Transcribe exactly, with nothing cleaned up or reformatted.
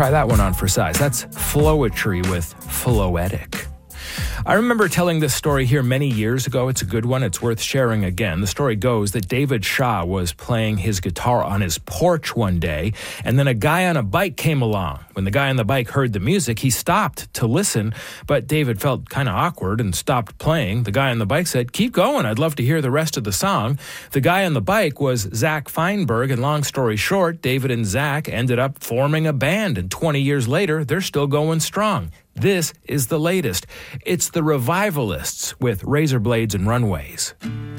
try that one on for size. That's Flowetry with Floetic. I remember telling this story here many years ago. It's a good one. It's worth sharing again. The story goes that David Shaw was playing his guitar on his porch one day, and then a guy on a bike came along. When the guy on the bike heard the music, he stopped to listen, but David felt kind of awkward and stopped playing. The guy on the bike said, "Keep going. I'd love to hear the rest of the song." The guy on the bike was Zach Feinberg, and long story short, David and Zach ended up forming a band, and twenty years later, they're still going strong. This is the latest. It's the Revivalists with Razor Blades and Runways.